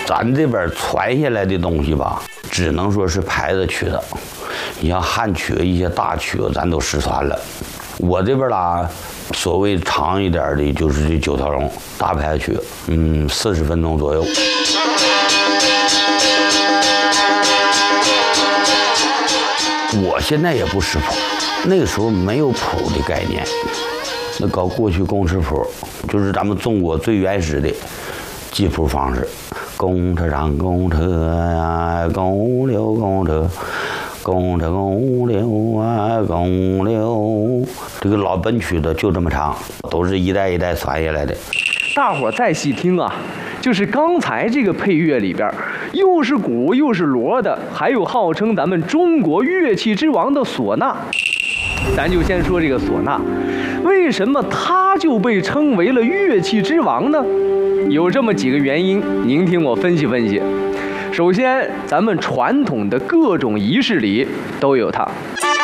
咱这边传下来的东西吧，只能说是牌子曲子。你像汉曲一些大曲子，咱都失传了。我这边啦，所谓长一点的，就是这9条龙大牌曲，40分钟左右。我现在也不识谱，那个时候没有谱的概念，那搞过去公尺谱，就是咱们中国最原始的记谱方式。公车上公车呀，公六公车，公车公六啊，公六。这个老本曲的就这么唱，都是一代一代传下来的。 大伙再细听啊，就是刚才这个配乐里边，又是鼓又是锣的，还有号称咱们中国乐器之王的唢呐。咱就先说这个唢呐，为什么它就被称为了乐器之王呢？有这么几个原因，您听我分析分析。首先，咱们传统的各种仪式里都有它。